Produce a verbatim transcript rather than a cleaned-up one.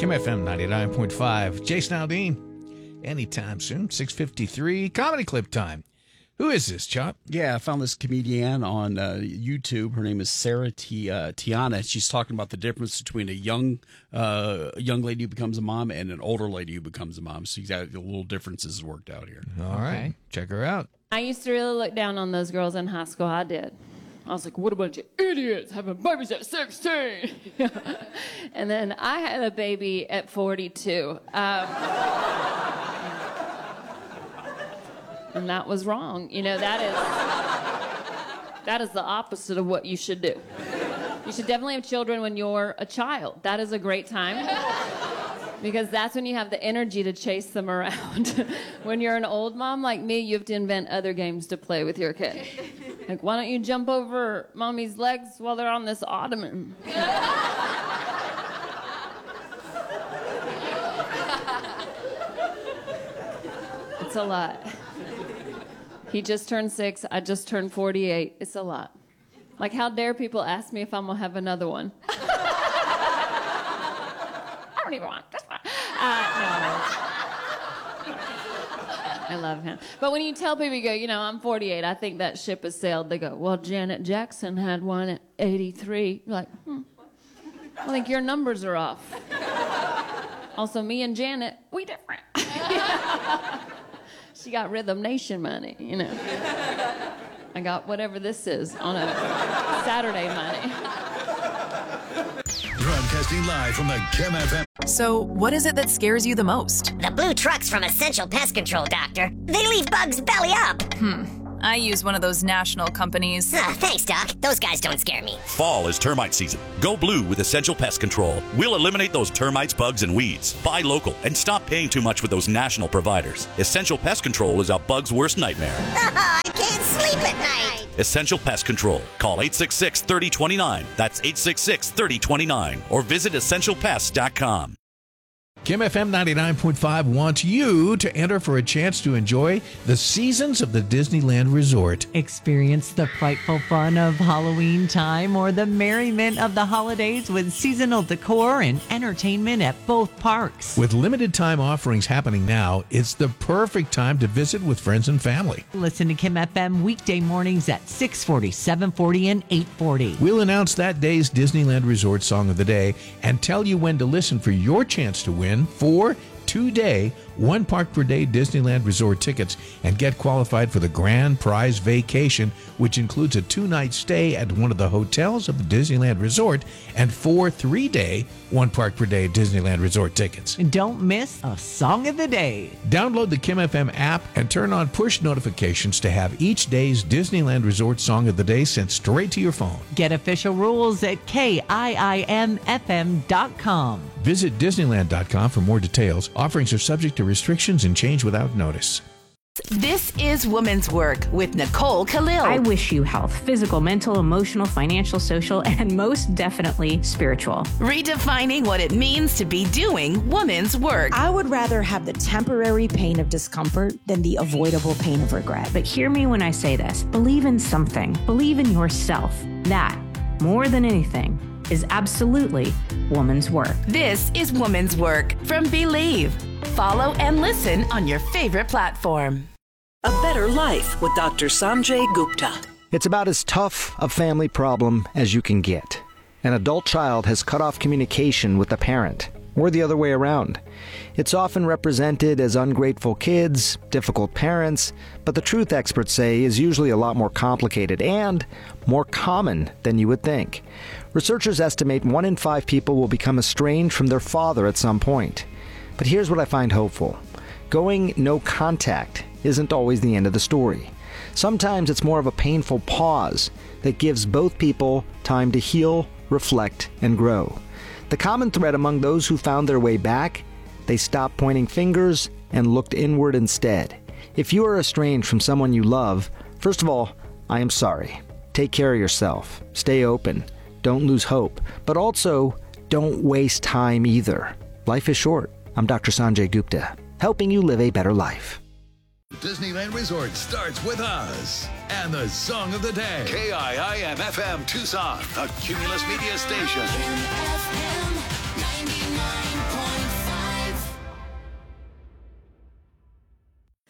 Kim F M ninety-nine point five. Jason Aldean. Anytime soon. six fifty-three. Comedy clip time. Who is this, Chop? Yeah, I found this comedian on uh, YouTube. Her name is Sarah T, uh, Tiana. She's talking about the difference between a young uh, young lady who becomes a mom and an older lady who becomes a mom. So you got the little differences worked out here. All okay. right. Check her out. I used to really look down on those girls in high school. I did. I was like, what a bunch of idiots having babies at sixteen. And then I had a baby at forty-two. Um, and that was wrong. You know, that is that is the opposite of what you should do. You should definitely have children when you're a child. That is a great time. Because that's when you have the energy to chase them around. When you're an old mom like me, you have to invent other games to play with your kid. Like, why don't you jump over mommy's legs while they're on this ottoman? It's a lot. He just turned six. I just turned forty-eight. It's a lot. Like, how dare people ask me if I'm going to have another one? I don't even want this one. Uh, no. I love him. But when you tell people, you go, you know, I'm forty-eight, I think that ship has sailed. They go, well, Janet Jackson had one at eighty-three. You're like, hmm. I think your numbers are off. Also, me and Janet, we different. She got Rhythm Nation money, you know. I got whatever this is on a Saturday money. Broadcasting live from the Kim F M. So, what is it that scares you the most? The blue trucks from Essential Pest Control, Doctor. They leave bugs belly up. Hmm. I use one of those national companies. Uh, thanks, Doc. Those guys don't scare me. Fall is termite season. Go blue with Essential Pest Control. We'll eliminate those termites, bugs, and weeds. Buy local and stop paying too much with those national providers. Essential Pest Control is a bug's worst nightmare. I can't sleep at night. Essential Pest Control. Call eight six six, three oh two nine. That's eight six six, three oh two nine. Or visit essential pest dot com. Kim F M ninety-nine point five wants you to enter for a chance to enjoy the seasons of the Disneyland Resort. Experience the frightful fun of Halloween time or the merriment of the holidays with seasonal decor and entertainment at both parks. With limited time offerings happening now, it's the perfect time to visit with friends and family. Listen to Kim F M weekday mornings at six forty, seven forty, and eight forty. We'll announce that day's Disneyland Resort Song of the Day and tell you when to listen for your chance to win four two-day, one park per day Disneyland Resort tickets and get qualified for the grand prize vacation, which includes a two-night stay at one of the hotels of the Disneyland Resort and four three-day, one park per day Disneyland Resort tickets. And don't miss a Song of the Day. Download the Kim F M app and turn on push notifications to have each day's Disneyland Resort Song of the Day sent straight to your phone. Get official rules at K I I M F M dot com. Visit Disneyland dot com for more details. Offerings are subject to restrictions and change without notice. This is Woman's Work with Nicole Khalil. I wish you health, physical, mental, emotional, financial, social, and most definitely spiritual. Redefining what it means to be doing woman's work. I would rather have the temporary pain of discomfort than the avoidable pain of regret. But hear me when I say this. Believe in something. Believe in yourself. That, more than anything, is absolutely woman's work. This is Woman's Work from Believe. Follow and listen on your favorite platform. A Better Life with Doctor Sanjay Gupta. It's about as tough a family problem as you can get. An adult child has cut off communication with a parent, or the other way around. It's often represented as ungrateful kids, difficult parents, but the truth, experts say, is usually a lot more complicated and more common than you would think. Researchers estimate one in five people will become estranged from their father at some point. But here's what I find hopeful. Going no contact isn't always the end of the story. Sometimes it's more of a painful pause that gives both people time to heal, reflect, and grow. The common thread among those who found their way back, they stopped pointing fingers and looked inward instead. If you are estranged from someone you love, first of all, I am sorry. Take care of yourself. Stay open. Don't lose hope. But also, don't waste time either. Life is short. I'm Doctor Sanjay Gupta, helping you live a better life. Disneyland Resort starts with us and the Song of the Day. K I I M F M Tucson, a Cumulus Media station.